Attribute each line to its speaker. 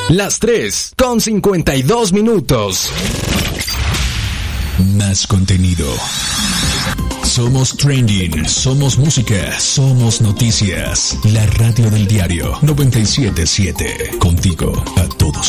Speaker 1: Las 3:52.
Speaker 2: Más contenido. Somos trending, somos música, somos noticias. La radio del diario 97.7. Contigo a todos